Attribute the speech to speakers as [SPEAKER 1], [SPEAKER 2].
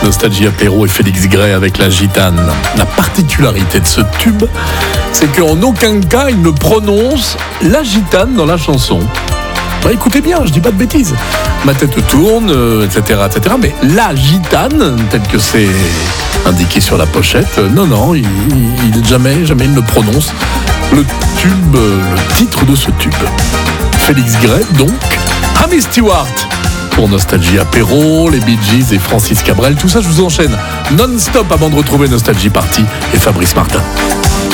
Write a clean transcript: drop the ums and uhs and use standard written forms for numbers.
[SPEAKER 1] Nostalgie Apéro et Félix Gray avec La Gitane. La particularité de ce tube, c'est qu'en aucun cas il ne prononce La Gitane dans la chanson. Bah, écoutez bien, je dis pas de bêtises. Ma tête tourne, etc., etc. Mais La Gitane, tel que c'est indiqué sur la pochette, non, il jamais il ne prononce le titre de ce tube. Félix Gray, donc, Amy Stewart. Pour Nostalgie Apéro, les Bee Gees et Francis Cabrel, tout ça je vous enchaîne non-stop avant de retrouver Nostalgie Party et Fabrice Martin.